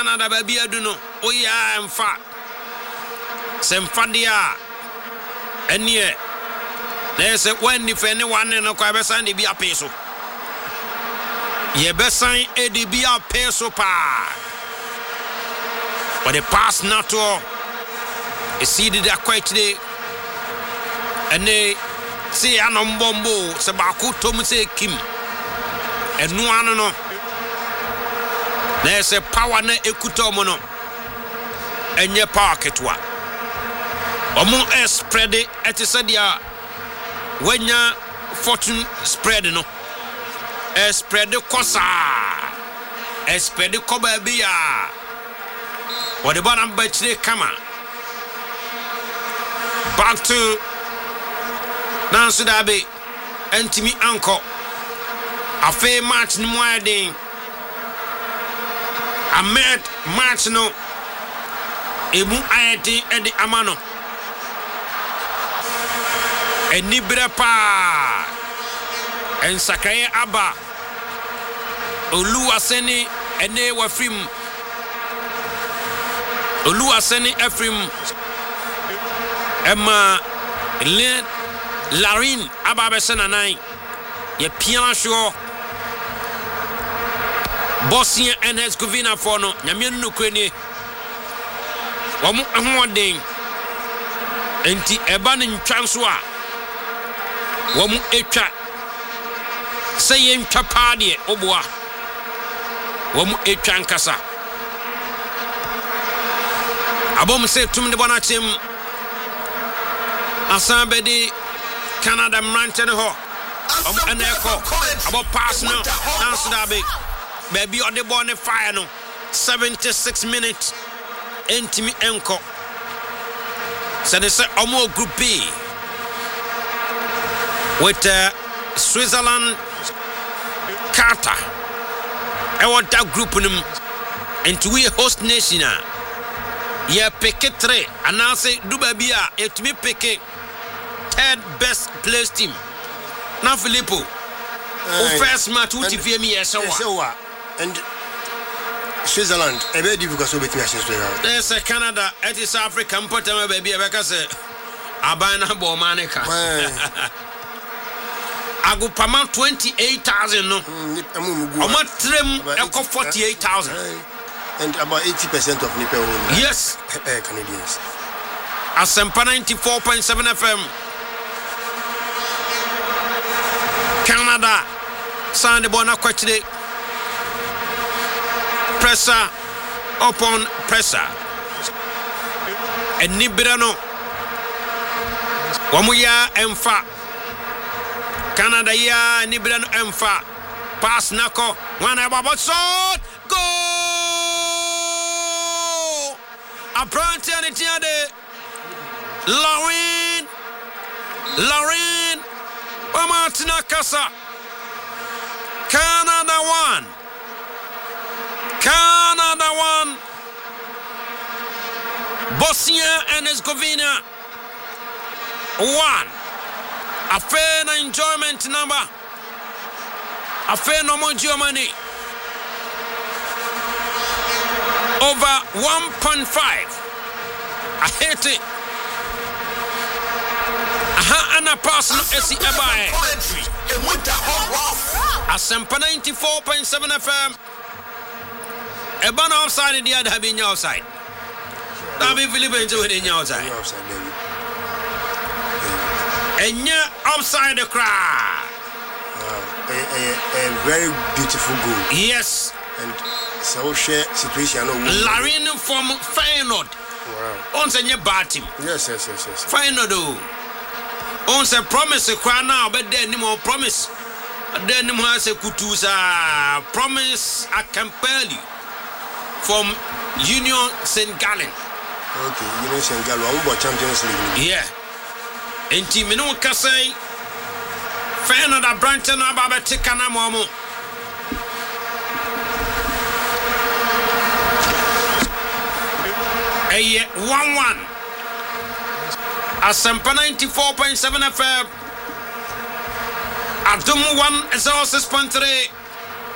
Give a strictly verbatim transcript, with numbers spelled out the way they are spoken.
Canada baby aduno oya emfa semfa dia enie na se when ni fe ne one no kwa besan de bi apeso ye besan e de bi apeso pa but the pass not to exceeded that quite today and they say anombombo se ba ko tom se kim enu ano no na se power na ekuto mo no enye power ketwa omo e spread it ete dia wanya fortune spread no e spread kosa e spread ko ba bia what the bottom betray come back to Nancy Dabe Antimi Anko a fair match no more ding a met match no ebu ayati edi amano eni brepa en sakaye aba Oluwaseni ene wafrim Oluwaseni Efrim Emma Le Larin Ababesena nine ye pian sure Bosnia and Herzegovina for no Nyamian Nukreni Wamu Ahwading Enti Ebanin Transwa Wamu Echa Sayem Chapadi Obwa Wamu Echan Kasa Abom say tum de bonatim Asabedi Canada Manton ho um eneko about pass no answer that big baby on the born fire no seventy-six minutes intimi enko so they say omo group B with uh, Switzerland Qatar I want that group num into we host nation yeah pick it three and now say Dubabia it me pick it third best placed team now Filippo uh, first match which if you me yes and Switzerland a very difficult so between Switzerland there's a Canada it is African but baby because abana bo manika agu pama twenty-eight thousand no omo trem eko forty-eight thousand and about eighty percent of Nepal yes uh, Canadians Asempa ninety-four point seven F M Canada Sandy Bona Kwachide pressure upon pressure and Nibirano Wamuya Emfa Canada ya Nibirano Emfa pass Nako one about shot goal a branch and it's the Lauren Lauren Martina Casa Canada one Canada one Bosnia and Herzegovina one a fair enjoyment number a fair normal Germany over one point five I hate it aha ana pass no esi ebae Asempa ninety-four point seven F M Ebana offside the other having outside that be Philippines with the outside enya offside the crowd a, a, a very beautiful goal yes and so share situation Larin from Feyenoord wow on say bad team yes yes yes yes Feyenoord on say promise kwa now but then no more promise then no has a kutusa promise I can compel you from Union Saint Gallen okay Union Saint Gallen we got Champions League yeah and team no can say Feyenoord a branch no about take na mo a one one Asempa ninety-four point seven F M Adum one is also six point three